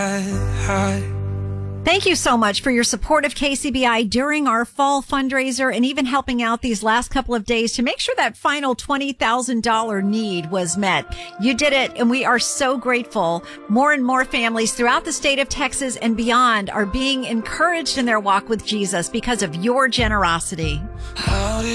Thank you so much for your support of KCBI during our fall fundraiser and even helping out these last couple of days to make sure that final $20,000 need was met. You did it, and we are so grateful. More and more families throughout the state of Texas and beyond are being encouraged in their walk with Jesus because of your generosity.